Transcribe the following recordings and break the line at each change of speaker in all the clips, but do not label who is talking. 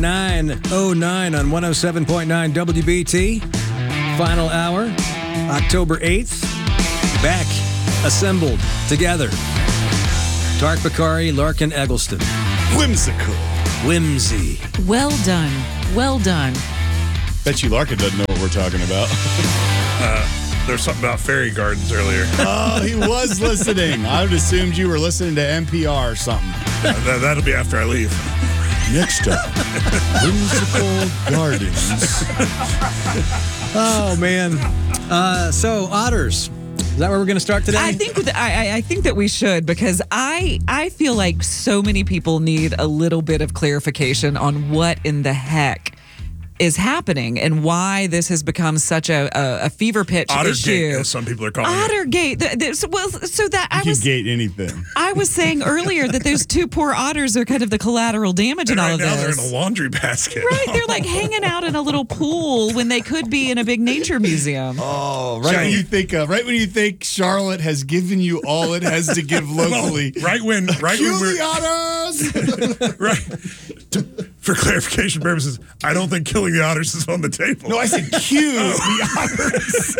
9:09 on 107.9 WBT. Final hour, October 8th. Back, assembled, together. Tark Bakari, Larkin Eggleston.
Whimsical.
Whimsy.
Well done. Well done.
Bet you Larkin doesn't know what we're talking about.
There's something about fairy gardens earlier.
Oh, he was listening. I would assumed you were listening to NPR or something.
That'll be after I leave.
Next up, Whimsical Gardens.
Oh, man. So, otters. Is that where we're going to start today?
I think that we should, because I feel like so many people need a little bit of clarification on what in the heck is happening and why this has become such a fever pitch issue.
Ottergate, as some people are calling it.
Ottergate.
You can gate anything.
I was saying earlier that those two poor otters are kind of the collateral damage in all of this.
Right now they're in a laundry basket.
Right, they're like hanging out in a little pool when they could be in a big nature museum.
Oh, right when you think Charlotte has given you all it has to give locally.
Well, right when
the otters.
Right. For clarification purposes, I don't think killing the otters is on the table.
No, I said cue the otters.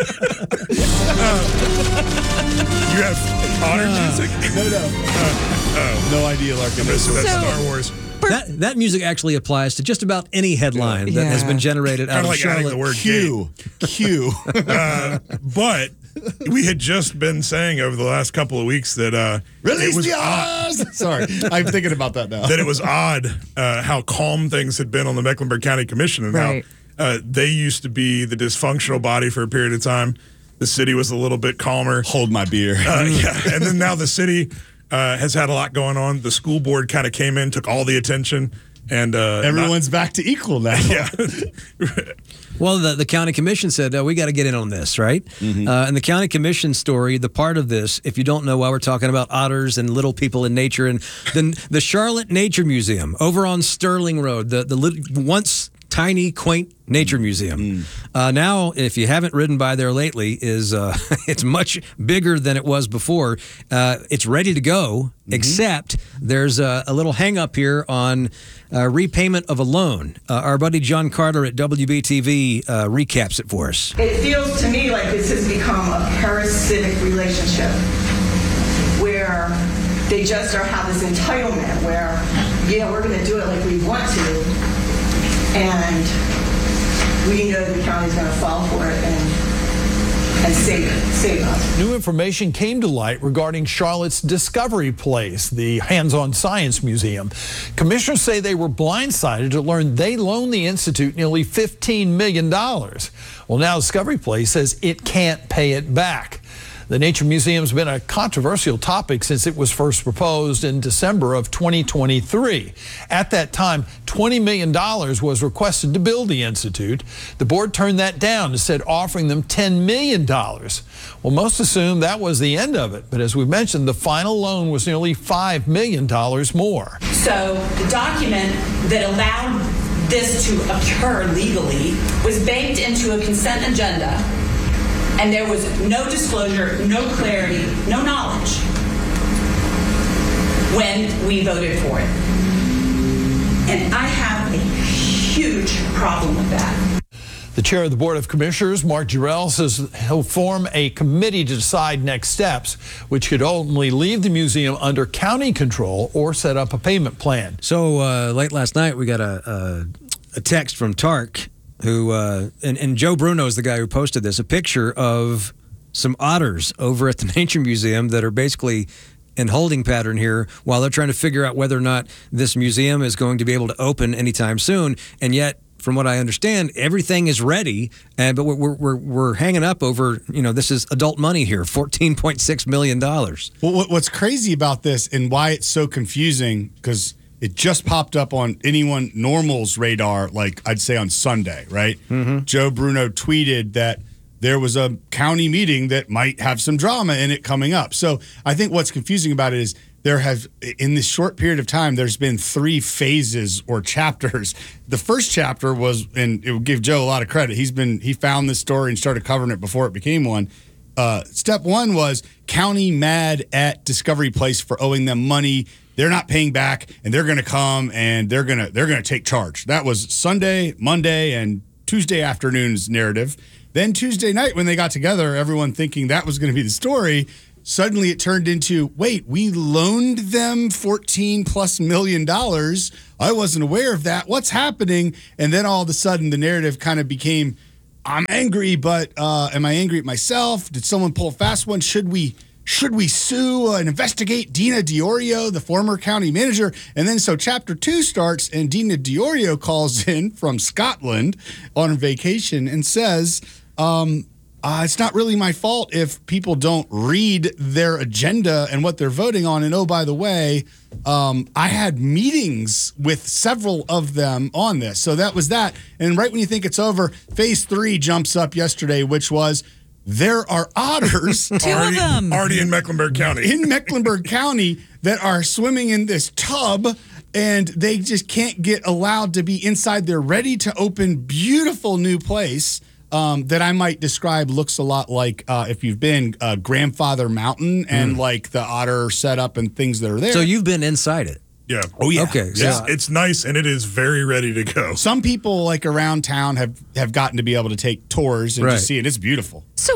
You have otter music?
No idea, Larkin.
That's Star Wars.
That music actually applies to just about any headline that has been generated out
Kind
of
of like adding
Charlotte.
the word
Q.
but we had just been saying over the last couple of weeks that
Release
it was
the otters! Sorry, I'm thinking about that now.
that it was odd how calm things had been on the Mecklenburg County Commission and
Right.
how they used to be the dysfunctional body for a period of time. The city was a little bit calmer.
Hold my beer.
And then now the city has had a lot going on. The school board kind of came in, took all the attention, and
Everyone's back to equal now.
yeah.
Well, the county commission said, we got to get in on this, right?
Mm-hmm.
And the county commission story, the part of this, if you don't know why we're talking about otters and little people in nature, and then the Charlotte Nature Museum over on Sterling Road, the once tiny, quaint nature museum. Now, if you haven't ridden by there lately, it's much bigger than it was before. It's ready to go, except there's a little hang up here on repayment of a loan. Our buddy John Carter at WBTV recaps it for us.
It feels to me like this has become a parasitic relationship where they just have this entitlement where, we're going to do it like we want to, and we know the county's going to fall for it and save us.
New information came to light regarding Charlotte's Discovery Place, the hands-on science museum. Commissioners say they were blindsided to learn they loaned the Institute nearly $15 million. Well, now Discovery Place says it can't pay it back. The Nature Museum's been a controversial topic since it was first proposed in December of 2023. At that time, $20 million was requested to build the Institute. The board turned that down, instead offering them $10 million. Well, most assumed that was the end of it, but as we mentioned, the final loan was nearly $5 million more.
So the document that allowed this to occur legally was baked into a consent agenda, and there was no disclosure, no clarity, no knowledge when we voted for it. And I have a huge problem with that.
The chair of the Board of Commissioners, Mark Jarrell, says he'll form a committee to decide next steps, which could ultimately leave the museum under county control or set up a payment plan.
So late last night, we got a text from Tark, who and Joe Bruno is the guy who posted this, a picture of some otters over at the Nature Museum that are basically in holding pattern here while they're trying to figure out whether or not this museum is going to be able to open anytime soon. And yet, from what I understand, everything is ready, but we're hanging up over, this is adult money here, $14.6 million.
Well, what's crazy about this and why it's so confusing, because it just popped up on anyone normal's radar, like I'd say on Sunday, right? Mm-hmm. Joe Bruno tweeted that there was a county meeting that might have some drama in it coming up. So I think what's confusing about it is in this short period of time, there's been 3 phases or chapters. The first chapter was, and it would give Joe a lot of credit, he found this story and started covering it before it became one. Step 1 was county mad at Discovery Place for owing them money. they're not paying back, and they're going to come and they're going to take charge. That was Sunday, Monday, and Tuesday afternoon's narrative. Then Tuesday night when they got together, everyone thinking that was going to be the story, suddenly it turned into, wait, we loaned them $14+ million. I wasn't aware of that. What's happening? And then all of a sudden the narrative kind of became, I'm angry, but am I angry at myself? Did someone pull a fast one? Should we sue and investigate Dina Diorio, the former county manager? And then so chapter 2 starts, and Dina Diorio calls in from Scotland on vacation and says, it's not really my fault if people don't read their agenda and what they're voting on. And oh, by the way, I had meetings with several of them on this. So that was that. And right when you think it's over, phase 3 jumps up yesterday, which was there are otters
Two of them.
already in Mecklenburg County.
In Mecklenburg County that are swimming in this tub, and they just can't get allowed to be inside their ready to open beautiful new place. That I might describe looks a lot like if you've been Grandfather Mountain and like the otter setup and things that are there.
So you've been inside it.
Yeah.
Oh, yeah.
Okay.
Yeah.
It's nice, and it is very ready to go.
Some people like around town have gotten to be able to take tours and just see it. It's beautiful.
So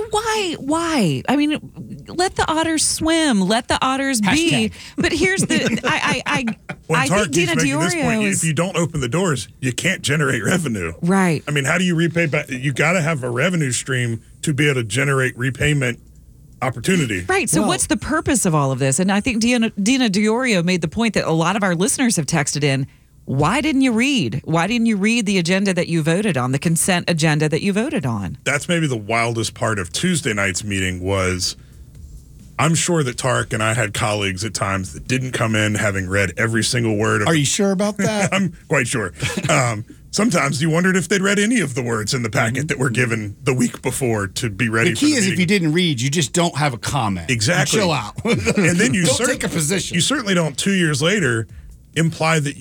why? I mean, let the otters swim. Let the otters be. But here's the I think Dina Diorio
if you don't open the doors, you can't generate revenue.
Right.
I mean, how do you repay back? You got to have a revenue stream to be able to generate repayment opportunity.
Right. So what's the purpose of all of this? And I think Dina Diorio made the point that a lot of our listeners have texted in. Why didn't you read? Why didn't you read the agenda that you voted on, the consent agenda that you voted on?
That's maybe the wildest part of Tuesday night's meeting was I'm sure that Tarek and I had colleagues at times that didn't come in having read every single word.
Are you sure about that?
I'm quite sure. Sometimes you wondered if they'd read any of the words in the packet that were given the week before to be ready
The
for
key
the
is
meeting.
if you didn't read, you just don't have a comment.
Exactly.
Chill out.
And then you
don't take a position.
You certainly don't 2 years later imply that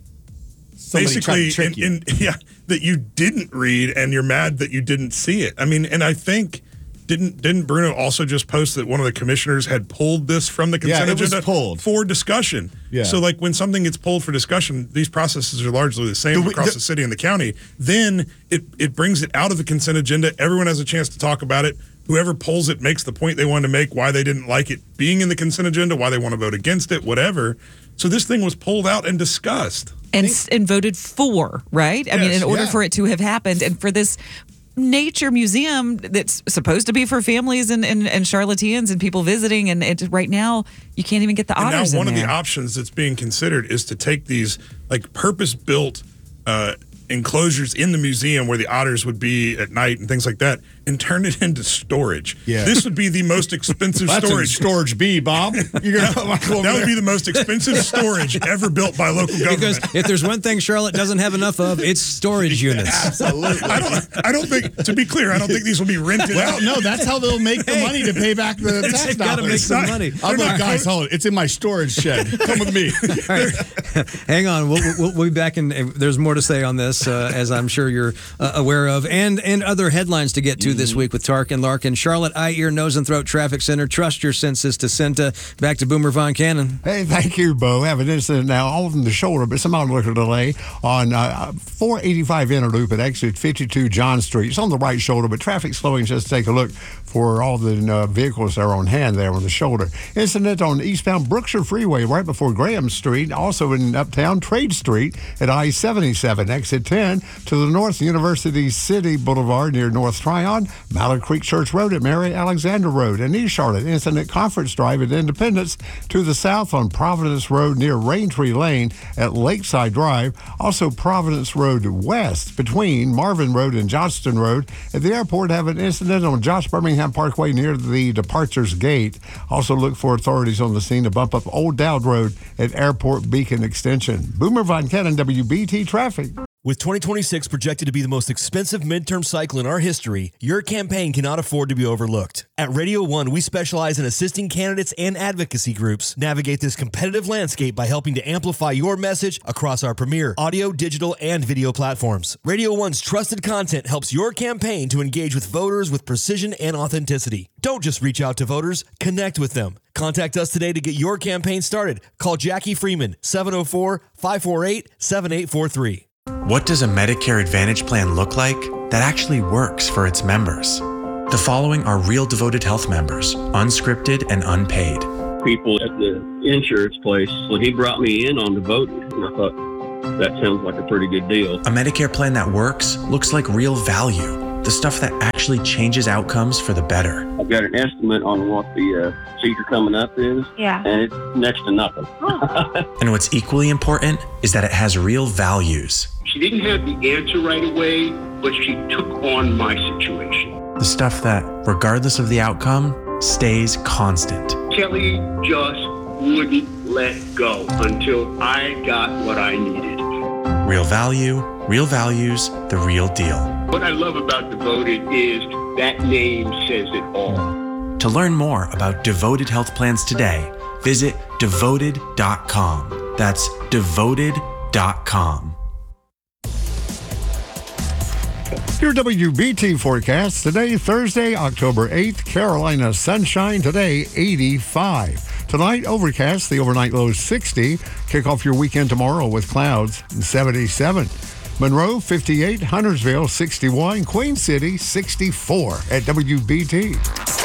Somebody tried to trick you.
that you didn't read and you're mad that you didn't see it. I mean, and I think didn't Bruno also just post that one of the commissioners had pulled this from the consent agenda
pulled
for discussion?
Yeah.
So like when something gets pulled for discussion, these processes are largely the same across the city and the county. Then it brings it out of the consent agenda. Everyone has a chance to talk about it. Whoever pulls it makes the point they wanted to make, why they didn't like it being in the consent agenda, why they want to vote against it, whatever. So this thing was pulled out and discussed.
And voted for, right? I mean, in order for it to have happened and for this nature museum that's supposed to be for families and Charlotteans and people visiting, and right now you can't even get the otters in there.
And now one of the options that's being considered is to take these like purpose-built enclosures in the museum where the otters would be at night and things like that and turn it into storage.
Yeah.
This would be the most expensive
That's
storage.
storage B, Bob. You're gonna put Michael over
That would
there.
be the most expensive storage ever built by local government.
Because if there's one thing Charlotte doesn't have enough of, it's storage units.
Absolutely.
I don't think, to be clear, I don't think these will be rented
Well,
out.
no, that's how they'll make the money to pay back the tax
They've got to make
dollars.
some money.
I'm like, guys, hold it. It's in my storage shed. Come with me.
All right. Hang on. We'll be back, and there's more to say on this, as I'm sure you're aware of, and other headlines to get to this week with Tark and Larkin. Charlotte Eye, Ear, Nose, and Throat Traffic Center. Trust your senses to CENTA. Back to Boomer Von Cannon.
Hey, thank you, Bo. I have an incident now all from the shoulder, but some little delay on 485 Inner Loop at exit 52 John Street. It's on the right shoulder, but traffic slowing. Just take a look for all the vehicles that are on hand there on the shoulder. Incident on eastbound Brookshire Freeway right before Graham Street, also in uptown Trade Street at I-77, exit 10 to the north, University City Boulevard near North Tryon, Mallard Creek Church Road at Mary Alexander Road, and East Charlotte Incident Conference Drive at Independence to the south on Providence Road near Raintree Lane at Lakeside Drive, also Providence Road west between Marvin Road and Johnston Road. At the airport, have an incident on Josh Birmingham Parkway near the departures gate. Also look for authorities on the scene to bump up Old Dowd Road at Airport Beacon Extension. Boomer Von Cannon, WBT Traffic.
With 2026 projected to be the most expensive midterm cycle in our history, your campaign cannot afford to be overlooked. At Radio One, we specialize in assisting candidates and advocacy groups navigate this competitive landscape by helping to amplify your message across our premier audio, digital, and video platforms. Radio One's trusted content helps your campaign to engage with voters with precision and authenticity. Don't just reach out to voters, connect with them. Contact us today to get your campaign started. Call Jackie Freeman, 704-548-7843.
What does a Medicare Advantage plan look like that actually works for its members? The following are real Devoted Health members, unscripted and unpaid.
People at the insurance place, when he brought me in on Devoted, and I thought, that sounds like a pretty good deal.
A Medicare plan that works looks like real value, the stuff that actually changes outcomes for the better.
I've got an estimate on what the procedure coming up is, and it's next to nothing.
And what's equally important is that it has real values.
She didn't have the answer right away, but she took on my situation.
The stuff that, regardless of the outcome, stays constant.
Kelly just wouldn't let go until I got what I needed.
Real value, real values, the real deal.
What I love about Devoted is that name says it all.
To learn more about Devoted Health Plans today, visit devoted.com. That's devoted.com.
Your WBT forecast today, Thursday, October 8th, Carolina sunshine today, 85. Tonight, overcast, the overnight low 60. Kick off your weekend tomorrow with clouds, 77. Monroe, 58. Huntersville, 61. Queen City, 64 at WBT.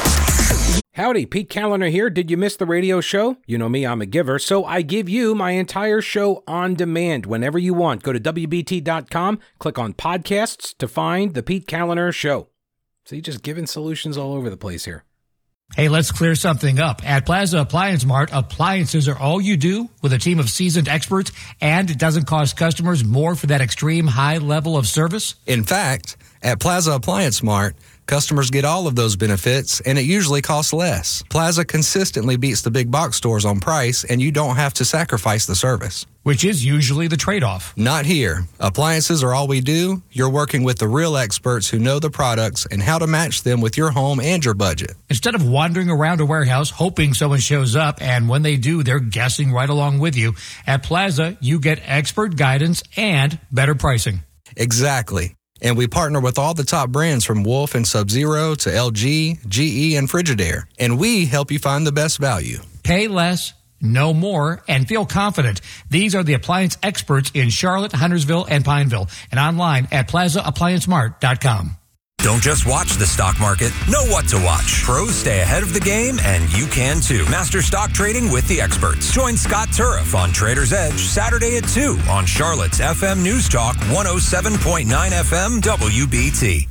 Howdy, Pete Callender here. Did you miss the radio show? You know me, I'm a giver, so I give you my entire show on demand whenever you want. Go to WBT.com, click on podcasts to find the Pete Callender Show. See, just giving solutions all over the place here.
Hey, let's clear something up. At Plaza Appliance Mart, appliances are all you do with a team of seasoned experts, and it doesn't cost customers more for that extreme high level of service.
In fact, at Plaza Appliance Mart, customers get all of those benefits, and it usually costs less. Plaza consistently beats the big box stores on price, and you don't have to sacrifice the service.
Which is usually the trade-off.
Not here. Appliances are all we do. You're working with the real experts who know the products and how to match them with your home and your budget.
Instead of wandering around a warehouse hoping someone shows up, and when they do, they're guessing right along with you, at Plaza, you get expert guidance and better pricing.
Exactly. And we partner with all the top brands from Wolf and Sub-Zero to LG, GE, and Frigidaire. And we help you find the best value.
Pay less, know more, and feel confident. These are the appliance experts in Charlotte, Huntersville, and Pineville. And online at PlazaApplianceMart.com.
Don't just watch the stock market. Know what to watch. Pros stay ahead of the game, and you can too. Master stock trading with the experts. Join Scott Turriff on Trader's Edge Saturday at 2 on Charlotte's FM News Talk 107.9 FM WBT.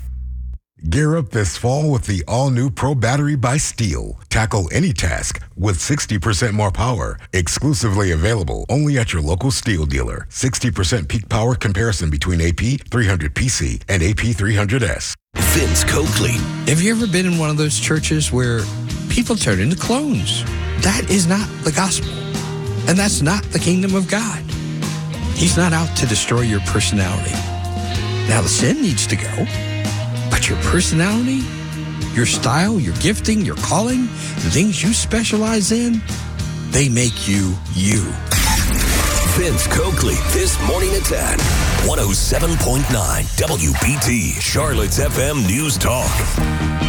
Gear up this fall with the all-new Pro Battery by Steel. Tackle any task with 60% more power. Exclusively available only at your local Steel dealer. 60% peak power comparison between AP 300PC and AP 300S.
Vince Coakley. Have you ever been in one of those churches where people turn into clones? That is not the gospel. And that's not the kingdom of God. He's not out to destroy your personality. Now the sin needs to go. But your personality, your style, your gifting, your calling, the things you specialize in, they make you you.
Vince Coakley, this morning at 10. 107.9 WBT, Charlotte's FM News Talk.